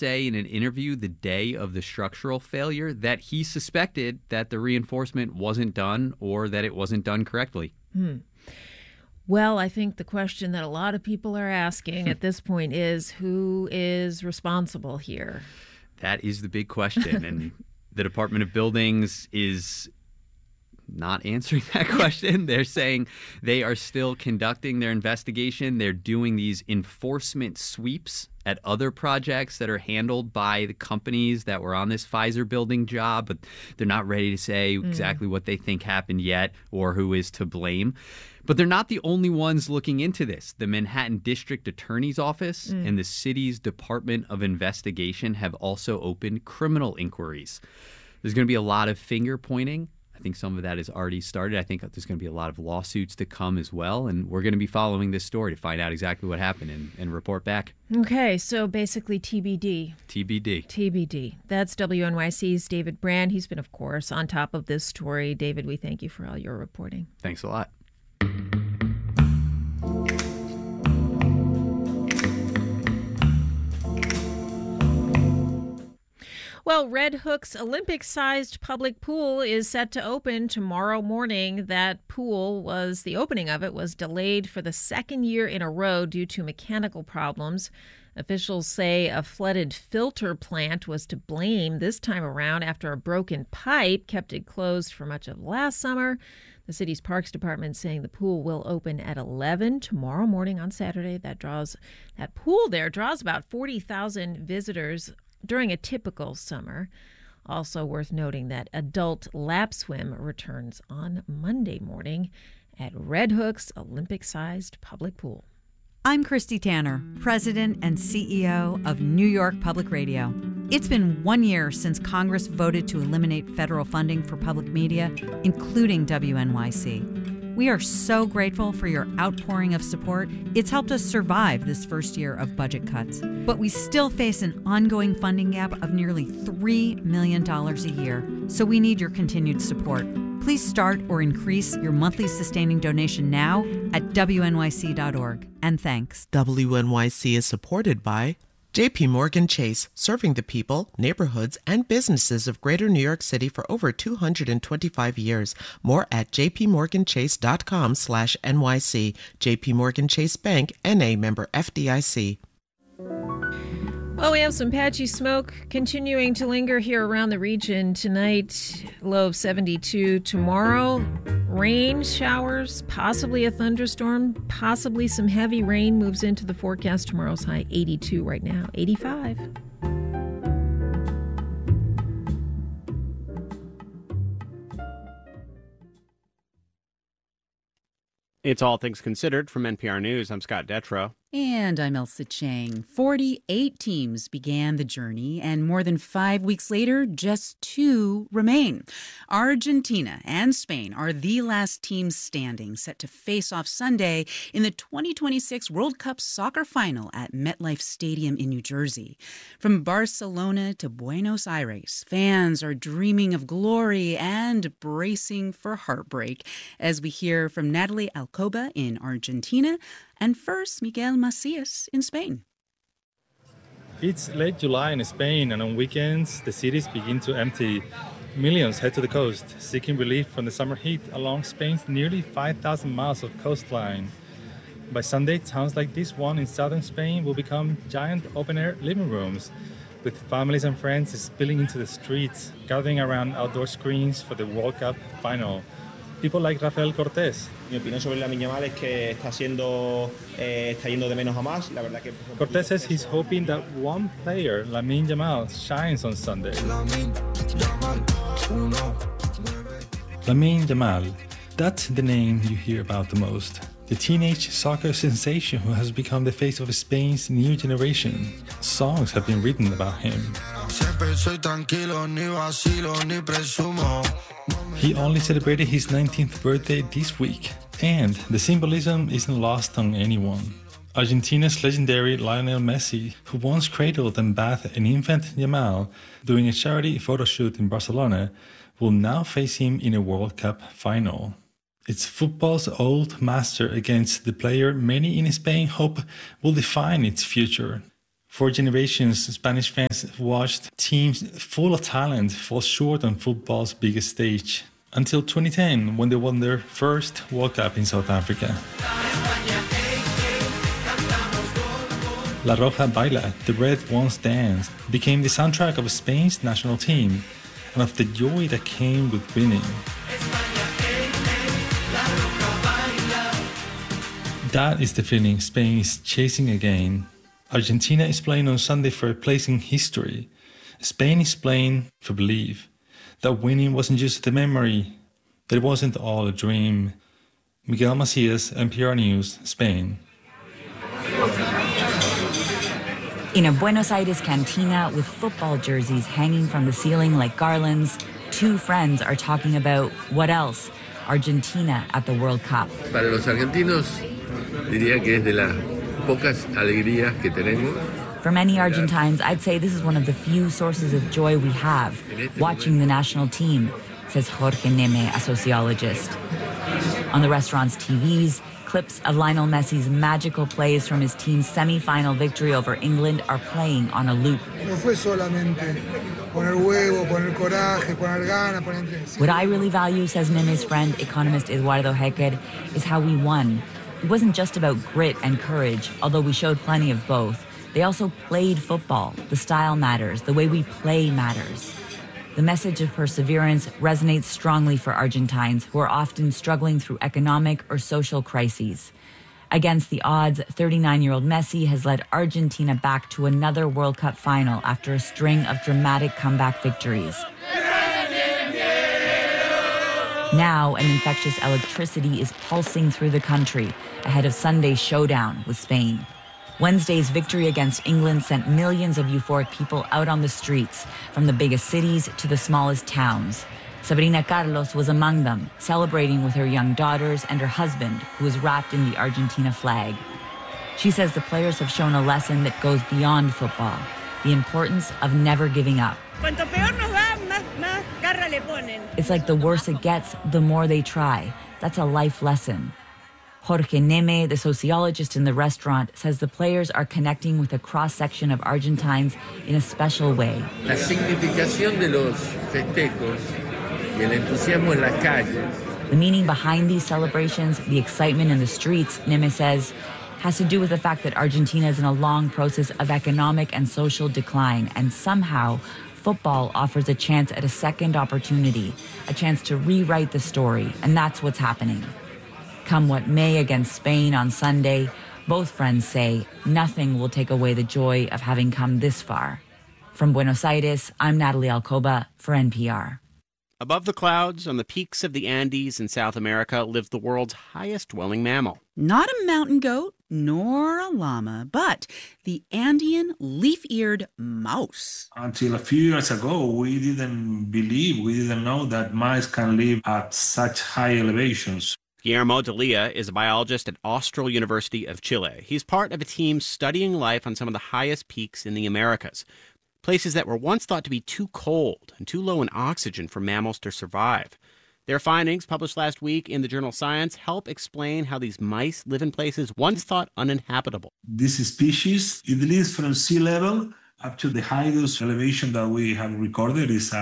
say in an interview the day of the structural failure that he suspected that the reinforcement wasn't done or that it wasn't done correctly. Well, I think the question that a lot of people are asking at this point is, who is responsible here? That is the big question. And the Department of Buildings is not answering that question. They're saying they are still conducting their investigation. They're doing these enforcement sweeps at other projects that are handled by the companies that were on this Pfizer building job, but they're not ready to say exactly what they think happened yet or who is to blame. But they're not the only ones looking into this. The Manhattan District Attorney's Office and the city's Department of Investigation have also opened criminal inquiries. There's going to be a lot of finger pointing. I think some of that has already started. I think there's going to be a lot of lawsuits to come as well. And we're going to be following this story to find out exactly what happened and report back. Okay, so basically TBD. TBD. That's WNYC's David Brand. He's been, of course, on top of this story. David, we thank you for all your reporting. Thanks a lot. Well, Red Hook's Olympic-sized public pool is set to open tomorrow morning. That pool the opening of it was delayed for the second year in a row due to mechanical problems. Officials say a flooded filter plant was to blame this time around after a broken pipe kept it closed for much of last summer. The city's Parks Department saying the pool will open at 11 tomorrow morning on Saturday. That pool there draws about 40,000 visitors during a typical summer. Also worth noting that adult lap swim returns on Monday morning at Red Hook's Olympic-sized public pool. I'm Christy Tanner, President and CEO of New York Public Radio. It's been 1 year since Congress voted to eliminate federal funding for public media, including WNYC. We are so grateful for your outpouring of support. It's helped us survive this first year of budget cuts. But we still face an ongoing funding gap of nearly $3 million a year, so we need your continued support. Please start or increase your monthly sustaining donation now at WNYC.org. And thanks. WNYC is supported by J.P. Morgan Chase, serving the people, neighborhoods, and businesses of Greater New York City for over 225 years. More at jpmorganchase.com/NYC. J.P. Morgan Chase Bank, N.A. member FDIC. Well, we have some patchy smoke continuing to linger here around the region tonight. Low of 72 tomorrow. Rain showers, possibly a thunderstorm, possibly some heavy rain moves into the forecast. Tomorrow's high 82 right now, 85. It's All Things Considered from NPR News. I'm Scott Detrow. And I'm Elsa Chang. 48 teams began the journey, and more than 5 weeks later, just 2 remain. Argentina and Spain are the last teams standing, set to face off Sunday in the 2026 World Cup soccer final at MetLife Stadium in New Jersey. From Barcelona to Buenos Aires, fans are dreaming of glory and bracing for heartbreak, as we hear from Natalie Alcoba in Argentina, and first, Miguel Macias in Spain. It's late July in Spain, and on weekends, the cities begin to empty. Millions head to the coast, seeking relief from the summer heat along Spain's nearly 5,000 miles of coastline. By Sunday, towns like this one in southern Spain will become giant open-air living rooms, with families and friends spilling into the streets, gathering around outdoor screens for the World Cup final. People like Rafael Cortés. Mi opinión sobre Lamine Yamal es que está yendo de menos a más. La verdad que Cortés says he's hoping that one player, Lamine Yamal, shines on Sunday. Lamine Yamal, that's the name you hear about the most. The teenage soccer sensation who has become the face of Spain's new generation. Songs have been written about him. He only celebrated his 19th birthday this week, and the symbolism isn't lost on anyone. Argentina's legendary Lionel Messi, who once cradled and bathed an infant Yamal during a charity photo shoot in Barcelona, will now face him in a World Cup final. It's football's old master against the player many in Spain hope will define its future. For generations, Spanish fans watched teams full of talent fall short on football's biggest stage. Until 2010, when they won their first World Cup in South Africa. La Roja Baila, the Red Ones Dance, became the soundtrack of Spain's national team and of the joy that came with winning. That is the feeling Spain is chasing again. Argentina is playing on Sunday for a place in history. Spain is playing for belief. That winning wasn't just a memory, that it wasn't all a dream. Miguel Macias, NPR News, Spain. In a Buenos Aires cantina with football jerseys hanging from the ceiling like garlands, two friends are talking about what else? Argentina at the World Cup. Para los argentinos, diría que es de las pocas alegrías que tenemos. For many Argentines, I'd say this is one of the few sources of joy we have, watching the national team, says Jorge Neme, a sociologist. On the restaurant's TVs, clips of Lionel Messi's magical plays from his team's semi-final victory over England are playing on a loop. What I really value, says Neme's friend, economist Eduardo Hecker, is how we won. It wasn't just about grit and courage, although we showed plenty of both. They also played football. The style matters. The way we play matters. The message of perseverance resonates strongly for Argentines who are often struggling through economic or social crises. Against the odds, 39-year-old Messi has led Argentina back to another World Cup final after a string of dramatic comeback victories. Now, an infectious electricity is pulsing through the country ahead of Sunday's showdown with Spain. Wednesday's victory against England sent millions of euphoric people out on the streets, from the biggest cities to the smallest towns. Sabrina Carlos was among them, celebrating with her young daughters and her husband, who was wrapped in the Argentina flag. She says the players have shown a lesson that goes beyond football, the importance of never giving up. It's like the worse it gets, the more they try. That's a life lesson. Jorge Neme, the sociologist in the restaurant, says the players are connecting with a cross-section of Argentines in a special way. La significación de los festejos y el entusiasmo en las calles. The meaning behind these celebrations, the excitement in the streets, Neme says, has to do with the fact that Argentina is in a long process of economic and social decline, and somehow football offers a chance at a second opportunity, a chance to rewrite the story, and that's what's happening. Come what may against Spain on Sunday, both friends say nothing will take away the joy of having come this far. From Buenos Aires, I'm Natalie Alcoba for NPR. Above the clouds, on the peaks of the Andes in South America, lives the world's highest-dwelling mammal. Not a mountain goat, nor a llama, but the Andean leaf-eared mouse. Until a few years ago, we didn't know that mice can live at such high elevations. Guillermo Delia is a biologist at Austral University of Chile. He's part of a team studying life on some of the highest peaks in the Americas, places that were once thought to be too cold and too low in oxygen for mammals to survive. Their findings, published last week in the journal Science, help explain how these mice live in places once thought uninhabitable. This species, it lives from sea level up to the highest elevation that we have recorded is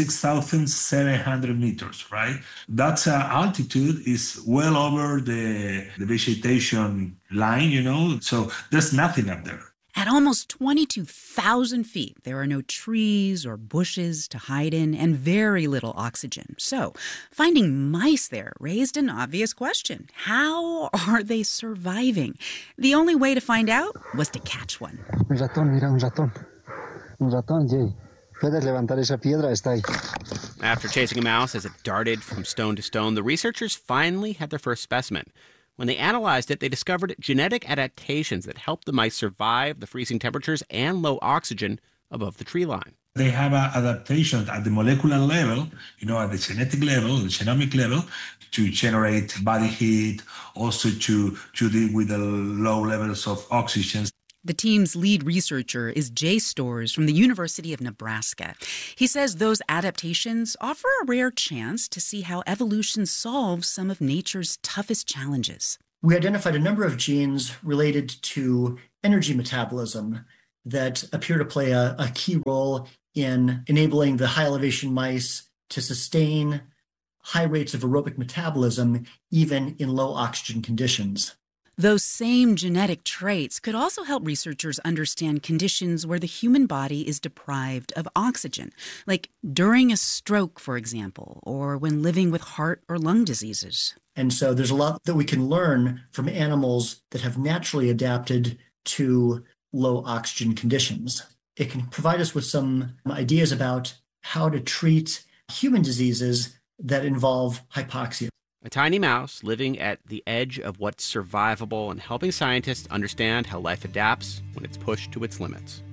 6,700 meters, right? That altitude is well over the vegetation line, so there's nothing up there. At almost 22,000 feet, there are no trees or bushes to hide in and very little oxygen. So finding mice there raised an obvious question. How are they surviving? The only way to find out was to catch one. Un ratón, mira, un ratón. Un ratón, Jay. Puedes levantar esa piedra, está ahí. After chasing a mouse as it darted from stone to stone, the researchers finally had their first specimen. When they analyzed it, they discovered genetic adaptations that helped the mice survive the freezing temperatures and low oxygen above the tree line. They have adaptations at the molecular level, at the genetic level, the genomic level, to generate body heat, also to deal with the low levels of oxygen. The team's lead researcher is Jay Storrs from the University of Nebraska. He says those adaptations offer a rare chance to see how evolution solves some of nature's toughest challenges. We identified a number of genes related to energy metabolism that appear to play a key role in enabling the high elevation mice to sustain high rates of aerobic metabolism even in low oxygen conditions. Those same genetic traits could also help researchers understand conditions where the human body is deprived of oxygen, like during a stroke, for example, or when living with heart or lung diseases. And so there's a lot that we can learn from animals that have naturally adapted to low oxygen conditions. It can provide us with some ideas about how to treat human diseases that involve hypoxia. A tiny mouse living at the edge of what's survivable and helping scientists understand how life adapts when it's pushed to its limits.